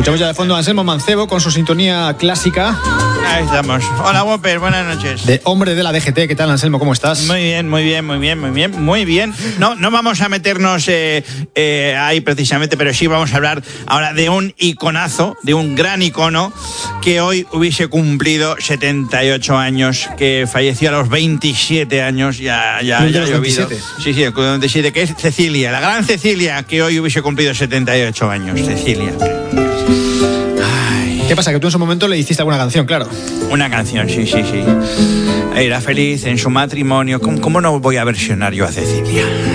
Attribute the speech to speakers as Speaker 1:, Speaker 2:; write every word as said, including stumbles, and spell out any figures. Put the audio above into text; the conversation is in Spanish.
Speaker 1: Escuchamos ya de fondo a Anselmo Mancebo con su sintonía clásica.
Speaker 2: Ahí estamos. Hola, Whopper, buenas noches.
Speaker 1: De hombre de la D G T. ¿Qué tal, Anselmo? ¿Cómo estás?
Speaker 2: Muy bien, muy bien, muy bien, muy bien, muy bien. No, no vamos a meternos eh, eh, ahí precisamente, pero sí vamos a hablar ahora de un iconazo, de un gran icono que hoy hubiese cumplido setenta y ocho años, que falleció a los veintisiete años, ya, ya, ya ha llovido. Sí, sí, el veintisiete, que es Cecilia, la gran Cecilia, que hoy hubiese cumplido setenta y ocho años, Cecilia.
Speaker 1: ¿Qué pasa? Que tú en su momento le hiciste alguna canción, claro.
Speaker 2: Una canción, sí, sí, sí. Era feliz en su matrimonio. ¿Cómo, cómo no voy a versionar yo a Cecilia?